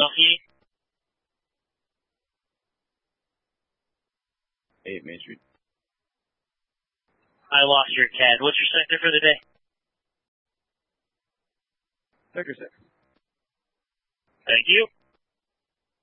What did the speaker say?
Southgate. 8 Main Street. I lost your CAD. What's your sector for the day? Sector 6. Thank you.